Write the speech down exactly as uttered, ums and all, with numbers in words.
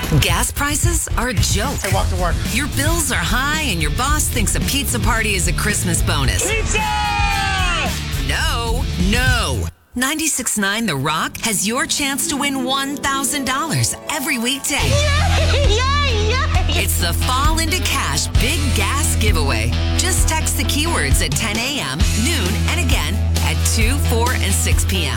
Gas prices are a joke. I walk to work. Your bills are high and your boss thinks a pizza party is a Christmas bonus. Pizza! No, no. ninety-six point nine The Rock has your chance to win one thousand dollars every weekday. Yay, yay, yay. It's the Fall into Cash Big Gas Giveaway. Just text the keywords at ten a.m., noon, and again at two, four, and six p.m.